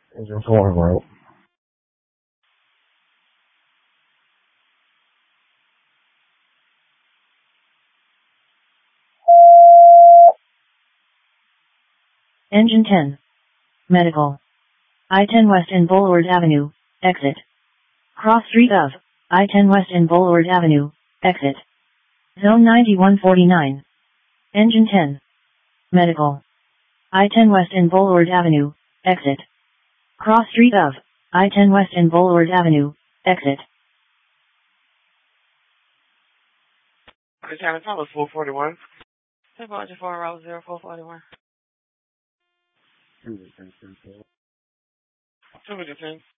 Engine 4 right. Engine 10. Medical. I-10 West and Boulevard Avenue, exit. Cross street of I-10 West and Boulevard Avenue, exit. Zone 9149. Engine 10. Medical. I-10 West and Boulevard Avenue, exit. Cross street of I-10 West and Boulevard Avenue, exit. The time is 441. Departure 4 route 0441. 210.